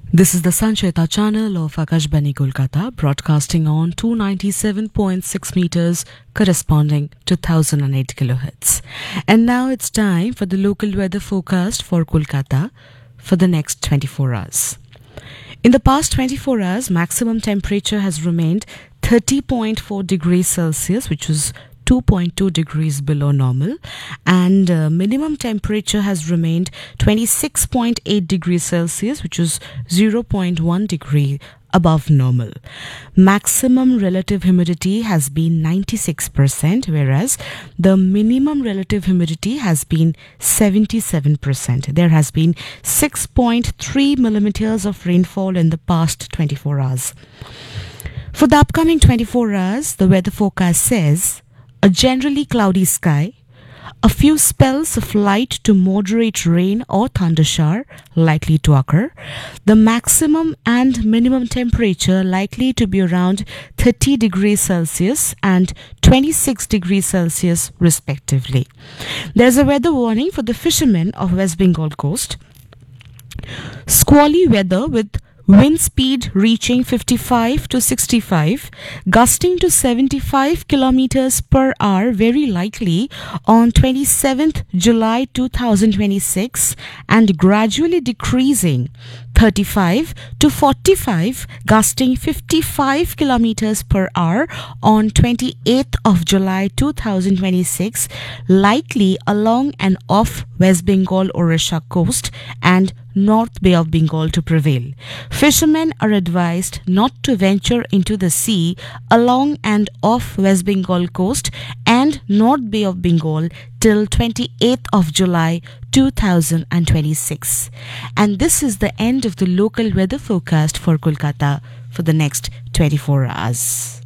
This is the Sancheta channel of Akashbani Kolkata, broadcasting on 297.6 meters, corresponding to 1008 kilohertz. And now it's time for the local weather forecast for Kolkata for the next 24 hours. In the past 24 hours, maximum temperature has remained 30.4 degrees Celsius, which was 2.2 degrees below normal, and minimum temperature has remained 26.8 degrees Celsius, which was 0.1 degree above normal. Maximum relative humidity has been 96%, whereas the minimum relative humidity has been 77%. There has been 6.3 millimeters of rainfall in the past 24 hours. For the upcoming 24 hours, the weather forecast says a generally cloudy sky, a few spells of light to moderate rain or thundershower likely to occur. The maximum and minimum temperature likely to be around 30 degrees Celsius and 26 degrees Celsius respectively. There's a weather warning for the fishermen of West Bengal coast. Squally weather with wind speed reaching 55 to 65, gusting to 75 kilometers per hour very likely on 27th July 2026 and gradually decreasing 35 to 45, gusting 55 kilometers per hour on 28th of July 2026, likely along and off West Bengal Orissa coast and North Bay of Bengal to prevail. Fishermen are advised not to venture into the sea along and off West Bengal coast and North Bay of Bengal till 28th of July 2026. And this is the end of the local weather forecast for Kolkata for the next 24 hours.